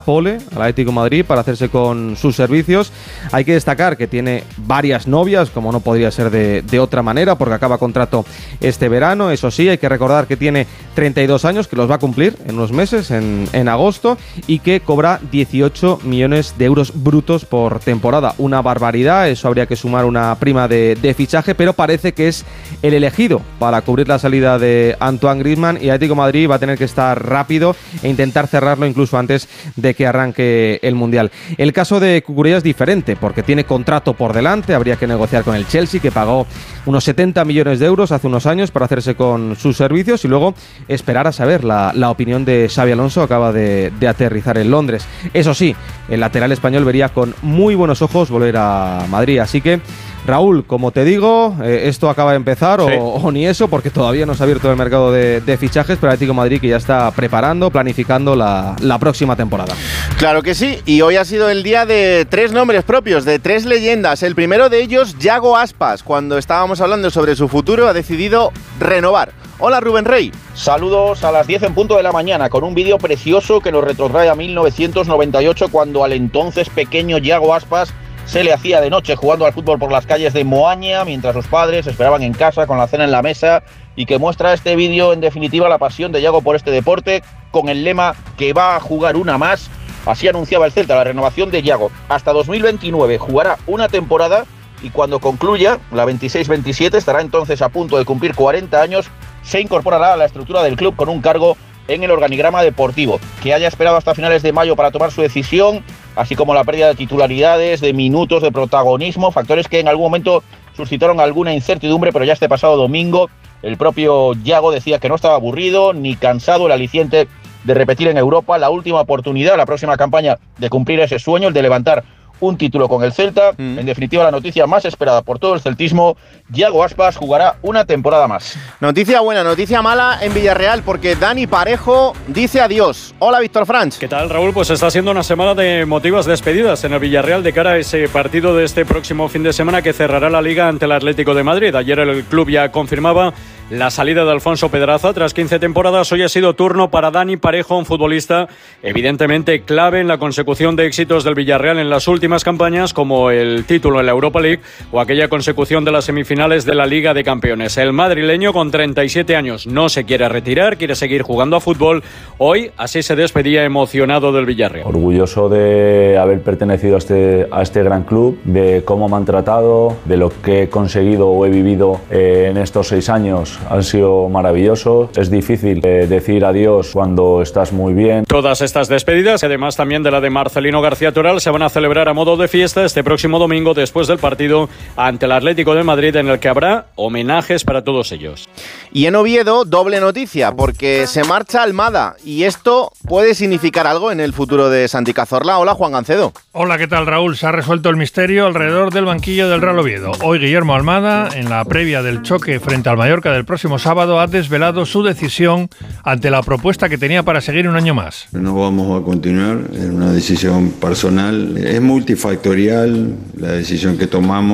Pole al Atlético de Madrid para hacerse con sus servicios. Hay que destacar que tiene varias novias, como no podría ser de otra manera, porque acaba contrato este verano. Eso sí, hay que recordar que tiene 32 años, que los va a cumplir en unos meses, en agosto, y que cobra 18 millones de euros brutos por temporada. Una barbaridad, eso habría que sumar una prima de fichaje, pero parece que es el elegido para cubrir la salida de Antoine Griezmann, y Atlético de Madrid va a tener que estar rápido e intentar cerrarlo incluso antes de que arranque el Mundial. El caso de Cucurella es diferente porque tiene contrato por delante, habría que negociar con el Chelsea, que pagó unos 70 millones de euros hace unos años para hacerse con sus servicios, y luego esperar a saber la opinión de Xabi Alonso. Acaba de aterrizar en Londres. Eso sí, el lateral español vería con muy buenos ojos volver a Madrid, así que Raúl, como te digo, esto acaba de empezar, sí, o ni eso, porque todavía no se ha abierto el mercado de fichajes, pero Atlético de Madrid que ya está preparando, planificando la próxima temporada. Claro que sí, y hoy ha sido el día de 3 nombres propios, de 3 leyendas. El primero de ellos, Yago Aspas, cuando estábamos hablando sobre su futuro, ha decidido renovar. Hola, Rubén Rey. Saludos a las 10 en punto de la mañana, con un vídeo precioso que nos retrotrae a 1998, cuando al entonces pequeño Yago Aspas se le hacía de noche jugando al fútbol por las calles de Moaña, mientras sus padres esperaban en casa con la cena en la mesa, y que muestra este vídeo en definitiva la pasión de Yago por este deporte, con el lema que va a jugar una más. Así anunciaba el Celta la renovación de Yago. Hasta 2029 jugará una temporada, y cuando concluya la 26-27 estará entonces a punto de cumplir 40 años, se incorporará a la estructura del club con un cargo en el organigrama deportivo. Que haya esperado hasta finales de mayo para tomar su decisión, así como la pérdida de titularidades, de minutos, de protagonismo, factores que en algún momento suscitaron alguna incertidumbre, pero ya este pasado domingo el propio Yago decía que no estaba aburrido ni cansado. El aliciente de repetir en Europa, la última oportunidad, la próxima campaña de cumplir ese sueño, el de levantar un título con el Celta. En definitiva, la noticia más esperada por todo el celtismo: Yago Aspas jugará una temporada más. Noticia buena, noticia mala en Villarreal, porque Dani Parejo dice adiós. Hola, Víctor Franch. ¿Qué tal, Raúl? Pues está siendo una semana de emotivas despedidas en el Villarreal de cara a ese partido de este próximo fin de semana que cerrará la Liga ante el Atlético de Madrid. Ayer el club ya confirmaba la salida de Alfonso Pedraza tras 15 temporadas. Hoy ha sido turno para Dani Parejo, un futbolista evidentemente clave en la consecución de éxitos del Villarreal en las últimas campañas, como el título en la Europa League o aquella consecución de las semifinales de la Liga de Campeones. El madrileño, con 37 años, no se quiere retirar, quiere seguir jugando a fútbol. Hoy así se despedía emocionado del Villarreal. Orgulloso de haber pertenecido a este gran club, de cómo me han tratado, de lo que he conseguido o he vivido en estos 6 años. Han sido maravillosos. Es difícil decir adiós cuando estás muy bien. Todas estas despedidas, además también de la de Marcelino García Toral, se van a celebrar a modo de fiesta este próximo domingo después del partido ante el Atlético de Madrid, en el que habrá homenajes para todos ellos. Y en Oviedo, doble noticia, porque se marcha Almada, y esto puede significar algo en el futuro de Santi Cazorla. Hola, Juan Gancedo. Hola, ¿qué tal, Raúl? Se ha resuelto el misterio alrededor del banquillo del Real Oviedo. Hoy Guillermo Almada, en la previa del choque frente al Mallorca del próximo sábado, ha desvelado su decisión ante la propuesta que tenía para seguir un año más. No vamos a continuar, es una decisión personal, es multifactorial la decisión que tomamos.